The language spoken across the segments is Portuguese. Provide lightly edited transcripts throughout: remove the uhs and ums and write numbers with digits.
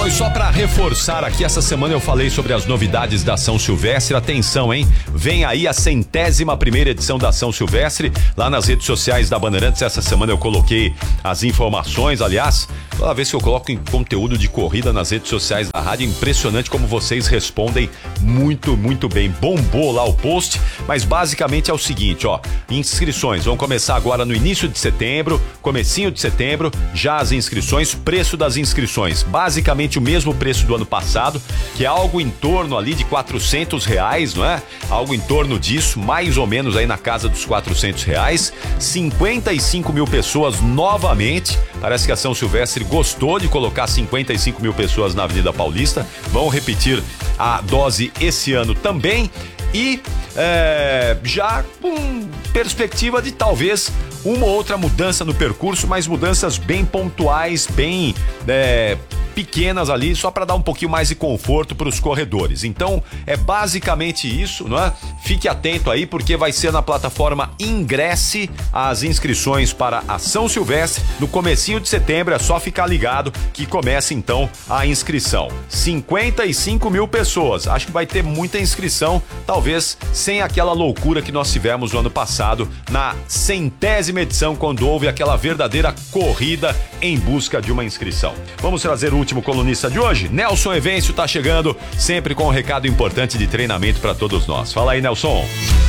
Bom, e só para reforçar aqui, essa semana eu falei sobre as novidades da São Silvestre. Atenção, hein? Vem aí a 101ª edição da São Silvestre, lá nas redes sociais da Bandeirantes. Essa semana eu coloquei as informações, aliás, toda vez que eu coloco em conteúdo de corrida nas redes sociais da rádio, é impressionante como vocês respondem muito, muito bem. Bombou lá o post, mas basicamente é o seguinte, ó, inscrições vão começar agora no início de setembro, comecinho de setembro, já as inscrições, preço das inscrições, basicamente o mesmo preço do ano passado, que é algo em torno ali de R$400, não é? Algo em torno disso, mais ou menos aí na casa dos R$400. 55 mil pessoas novamente. Parece que a São Silvestre gostou de colocar 55 mil pessoas na Avenida Paulista. Vão repetir a dose esse ano também. E já com perspectiva de talvez uma ou outra mudança no percurso, mas mudanças bem pontuais, bem pequenas ali, só para dar um pouquinho mais de conforto para os corredores. Então, é basicamente isso, não é? Fique atento aí, porque vai ser na plataforma Ingresse as inscrições para a São Silvestre no comecinho de setembro. É só ficar ligado que começa então a inscrição. 55 mil pessoas. Acho que vai ter muita inscrição, talvez sem aquela loucura que nós tivemos no ano passado, na 100ª edição, quando houve aquela verdadeira corrida em busca de uma inscrição. Vamos trazer o último colunista de hoje. Nelson Evêncio tá chegando, sempre com um recado importante de treinamento para todos nós. Fala aí, Nelson.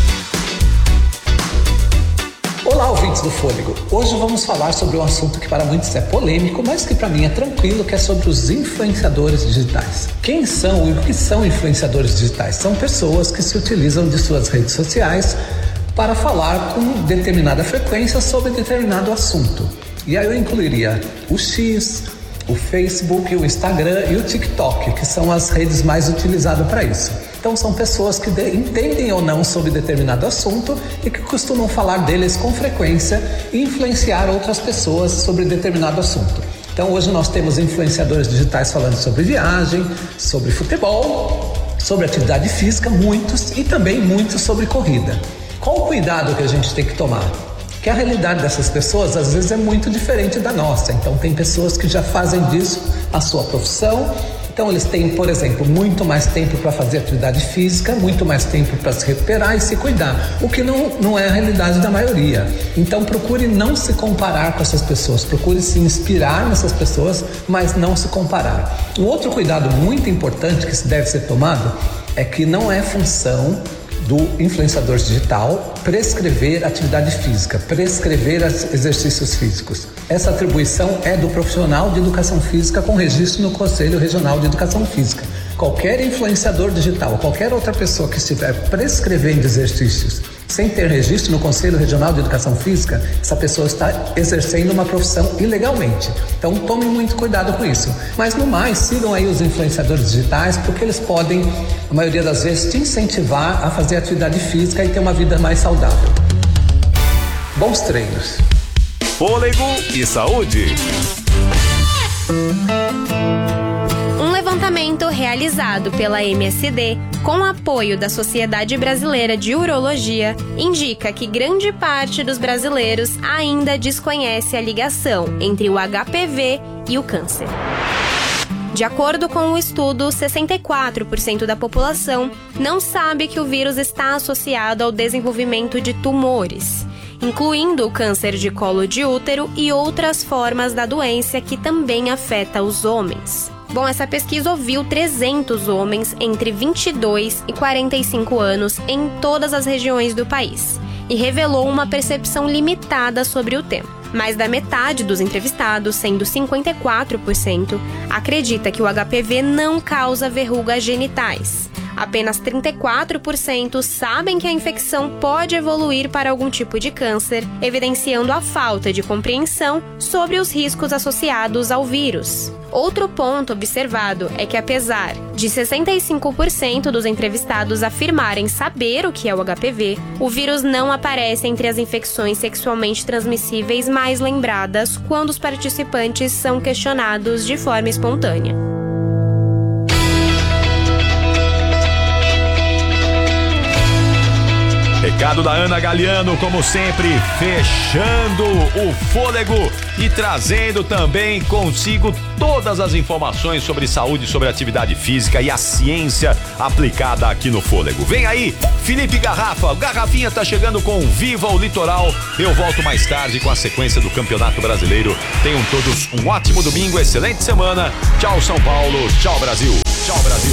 Olá, ouvintes do Fôlego. Hoje vamos falar sobre um assunto que para muitos é polêmico, mas que para mim é tranquilo, que é sobre os influenciadores digitais. Quem são e o que são influenciadores digitais? São pessoas que se utilizam de suas redes sociais para falar com determinada frequência sobre determinado assunto. E aí eu incluiria o X, o Facebook, o Instagram e o TikTok, que são as redes mais utilizadas para isso. Então são pessoas que entendem ou não sobre determinado assunto e que costumam falar deles com frequência e influenciar outras pessoas sobre determinado assunto. Então hoje nós temos influenciadores digitais falando sobre viagem, sobre futebol, sobre atividade física, muitos, e também muitos sobre corrida. Qual o cuidado que a gente tem que tomar? Que a realidade dessas pessoas às vezes é muito diferente da nossa. Então tem pessoas que já fazem disso a sua profissão. Então eles têm, por exemplo, muito mais tempo para fazer atividade física, muito mais tempo para se recuperar e se cuidar, o que não é a realidade da maioria. Então procure não se comparar com essas pessoas, procure se inspirar nessas pessoas, mas não se comparar. Um outro cuidado muito importante que deve ser tomado é que não é função do influenciador digital prescrever atividade física, prescrever exercícios físicos. Essa atribuição é do profissional de educação física com registro no Conselho Regional de Educação Física. Qualquer influenciador digital, qualquer outra pessoa que estiver prescrevendo exercícios sem ter registro no Conselho Regional de Educação Física, essa pessoa está exercendo uma profissão ilegalmente. Então tome muito cuidado com isso. Mas no mais, sigam aí os influenciadores digitais, porque eles podem, a maioria das vezes, te incentivar a fazer atividade física e ter uma vida mais saudável. Bons treinos. Fôlego e saúde. Um levantamento realizado pela MSD, com apoio da Sociedade Brasileira de Urologia, indica que grande parte dos brasileiros ainda desconhece a ligação entre o HPV e o câncer. De acordo com o estudo, 64% da população não sabe que o vírus está associado ao desenvolvimento de tumores, incluindo o câncer de colo de útero e outras formas da doença que também afeta os homens. Bom, essa pesquisa ouviu 300 homens entre 22 e 45 anos em todas as regiões do país e revelou uma percepção limitada sobre o tema. Mais da metade dos entrevistados, sendo 54%, acredita que o HPV não causa verrugas genitais. Apenas 34% sabem que a infecção pode evoluir para algum tipo de câncer, evidenciando a falta de compreensão sobre os riscos associados ao vírus. Outro ponto observado é que, apesar de 65% dos entrevistados afirmarem saber o que é o HPV, o vírus não aparece entre as infecções sexualmente transmissíveis mais lembradas quando os participantes são questionados de forma espontânea. Recado da Ana Galiano, como sempre, fechando o fôlego e trazendo também consigo todas as informações sobre saúde, sobre atividade física e a ciência aplicada aqui no fôlego. Vem aí, Felipe Garrafa, o Garrafinha tá chegando com Viva o Litoral. Eu volto mais tarde com a sequência do Campeonato Brasileiro. Tenham todos um ótimo domingo, excelente semana. Tchau, São Paulo. Tchau, Brasil. Tchau, Brasil.